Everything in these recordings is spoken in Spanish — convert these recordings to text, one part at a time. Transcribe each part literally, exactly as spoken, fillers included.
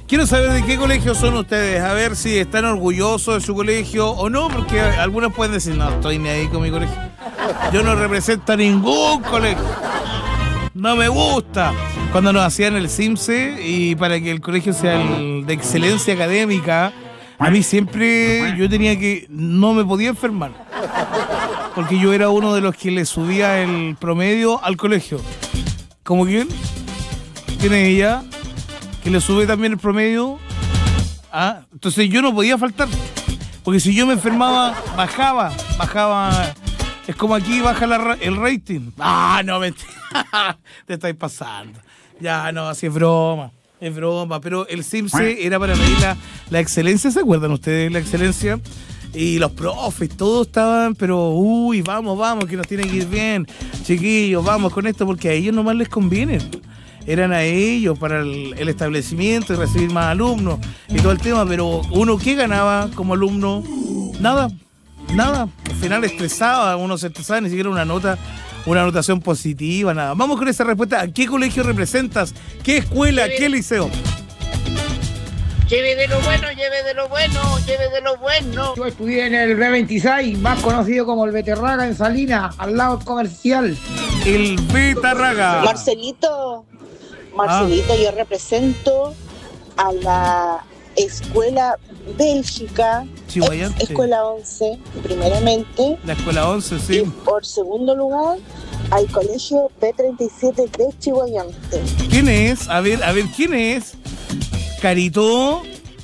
Quiero saber de qué colegio son ustedes, a ver si están orgullosos de su colegio o no, porque algunos pueden decir, no, estoy ni ahí con mi colegio. Yo no represento a ningún colegio. No me gusta. Cuando nos hacían el CIMSE y para que el colegio sea el de excelencia académica, a mí siempre yo tenía que, no me podía enfermar. Porque yo era uno de los que le subía el promedio al colegio. ¿Cómo quién? ¿Quién es ella? Que le sube también el promedio. Ah, entonces yo no podía faltar. Porque si yo me enfermaba, bajaba, bajaba. Es como aquí baja la, el rating. Ah, no, mentira. Te estáis pasando. Ya, no, así es broma. Es broma. Pero el CIMSE era para medir la, la excelencia. ¿Se acuerdan ustedes de la excelencia? Y los profes, todos estaban, pero uy, vamos, vamos, que nos tiene que ir bien. Chiquillos, vamos con esto, porque a ellos nomás les conviene. Eran a ellos para el, el establecimiento y recibir más alumnos y todo el tema, pero uno, ¿qué ganaba como alumno? Nada, nada. Al final estresaba, uno se estresaba, ni siquiera una nota, una anotación positiva, nada. Vamos con esa respuesta. ¿A qué colegio representas? ¿Qué escuela? ¿Qué liceo? Lleve de lo bueno, lleve de lo bueno, lleve de lo bueno. Yo estudié en el B veintiséis, más conocido como el Beterraga en Salinas, al lado comercial. El Beterraga. Marcelito, Marcelito, ah. Yo represento a la escuela Bélgica, ex escuela once, primeramente. La escuela once, sí. Y por segundo lugar, al colegio P treinta y siete de Chihuayante. ¿Quién es? A ver, a ver, ¿quién es? Carito,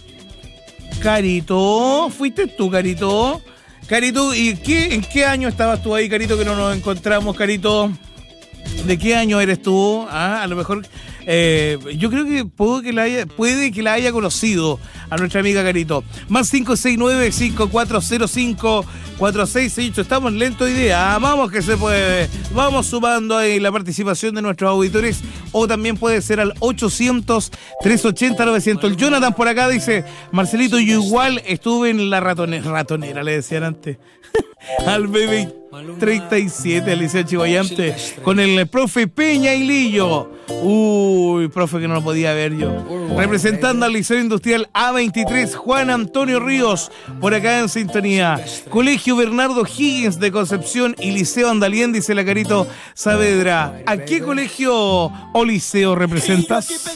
Carito, ¿fuiste tú, Carito? Carito, ¿y qué, en qué año estabas tú ahí, Carito, que no nos encontramos, Carito? ¿De qué año eres tú? Ah, a lo mejor, eh, yo creo que, puedo que la haya, puede que la haya conocido a nuestra amiga Carito. Más cinco seis nueve, cinco cuatro cero cinco, cuatro seis seis ocho. Estamos lentos hoy día. Ah, vamos que se puede. Vamos sumando ahí la participación de nuestros auditores. O también puede ser al ochocientos, trescientos ochenta, novecientos. El Jonathan por acá dice, Marcelito, yo igual estuve en la ratonera, ratonera le decían antes. Al B B treinta y siete, al Liceo Chihuayante, con el profe Peña y Lillo. Uy, profe que no lo podía ver yo. Representando al Liceo Industrial A veintitrés, Juan Antonio Ríos, por acá en sintonía. Colegio Bernardo Higgins de Concepción y Liceo Andalien, dice la Carito Saavedra. ¿A qué colegio o liceo representas?